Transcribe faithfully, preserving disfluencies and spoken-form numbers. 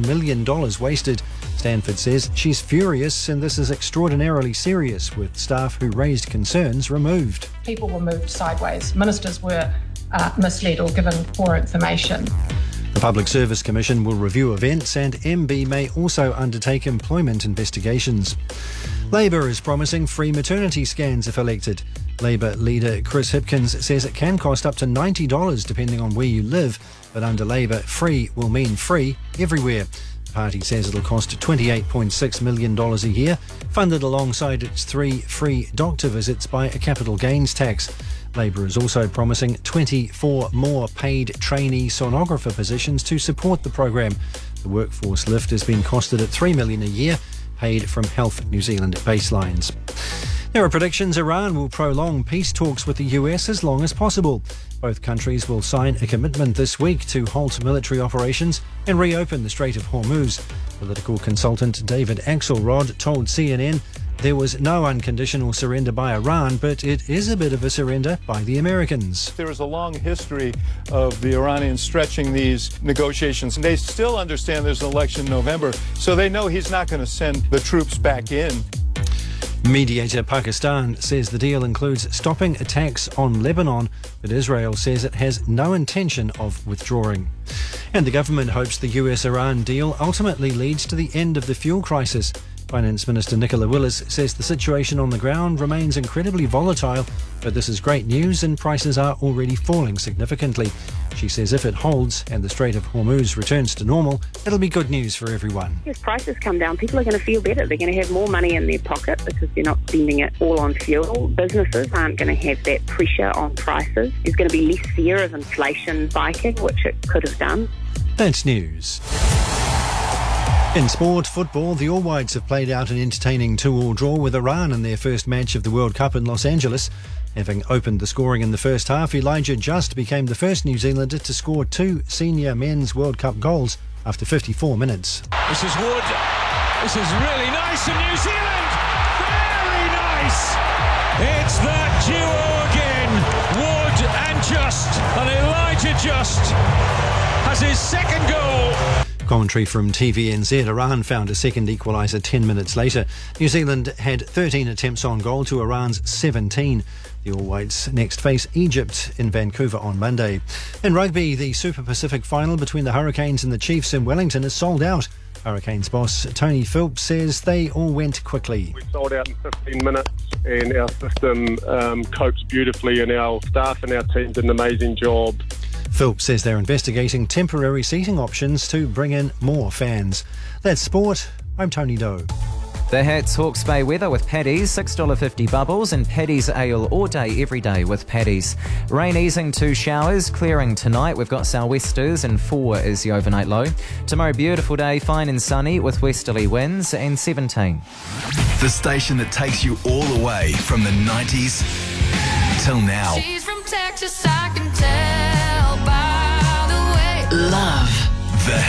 million dollars wasted. Stanford says she's furious and this is extraordinarily serious, with staff who raised concerns removed. People were moved sideways. Ministers were uh, misled or given poor information. The Public Service Commission will review events, and M B may also undertake employment investigations. Labor is promising free maternity scans if elected. Labor leader Chris Hipkins says it can cost up to ninety dollars depending on where you live, but under Labor, free will mean free everywhere. The party says it'll cost twenty-eight point six million dollars a year, funded alongside its three free doctor visits by a capital gains tax. Labor is also promising twenty-four more paid trainee sonographer positions to support the program. The workforce lift has been costed at three million dollars a year, paid from Health New Zealand baselines. There are predictions Iran will prolong peace talks with the U S as long as possible. Both countries will sign a commitment this week to halt military operations and reopen the Strait of Hormuz. Political consultant David Axelrod told C N N there was no unconditional surrender by Iran, but it is a bit of a surrender by the Americans. There is a long history of the Iranians stretching these negotiations. They still understand there's an election in November, so they know he's not going to send the troops back in. Mediator Pakistan says the deal includes stopping attacks on Lebanon, but Israel says it has no intention of withdrawing. And the government hopes the U S-Iran deal ultimately leads to the end of the fuel crisis. Finance Minister Nicola Willis says the situation on the ground remains incredibly volatile, but this is great news and prices are already falling significantly. She says if it holds and the Strait of Hormuz returns to normal, it'll be good news for everyone. If prices come down, people are going to feel better. They're going to have more money in their pocket because they're not spending it all on fuel. Businesses aren't going to have that pressure on prices. There's going to be less fear of inflation spiking, which it could have done. That's news. In sport, football, the All Whites have played out an entertaining two-all draw with Iran in their first match of the World Cup in Los Angeles. Having opened the scoring in the first half, Elijah Just became the first New Zealander to score two senior men's World Cup goals after fifty-four minutes. This is Wood. This is really nice in New Zealand. Very nice. It's that duo again. Wood and Just. And Elijah Just has his second goal. Commentary from T V N Z. Iran found a second equaliser ten minutes later. New Zealand had thirteen attempts on goal to Iran's seventeen. The All Whites next face Egypt in Vancouver on Monday. In rugby, the Super Pacific final between the Hurricanes and the Chiefs in Wellington is sold out. Hurricanes boss Tony Phillips says they all went quickly. We sold out in fifteen minutes and our system um, copes beautifully, and our staff and our team did an amazing job. Phillips says they're investigating temporary seating options to bring in more fans. That's sport. I'm Tony Doe. The Hats Hawke's Bay weather with Paddy's, six dollars fifty bubbles, and Paddy's Ale all day, every day with Paddy's. Rain easing to showers, clearing tonight. We've got sou'westers and four is the overnight low. Tomorrow, beautiful day, fine and sunny with westerly winds and seventeen. The station that takes you all the way from the nineties till now. She's from Texas, I can tell by the way. Love.